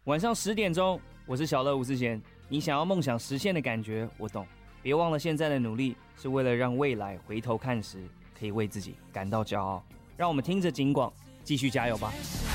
晚上10点钟，我是小乐吴思贤。你想要梦想实现的感觉，我懂。别忘了，现在的努力是为了让未来回头看时，可以为自己感到骄傲。让我们听着警广，继续加油吧。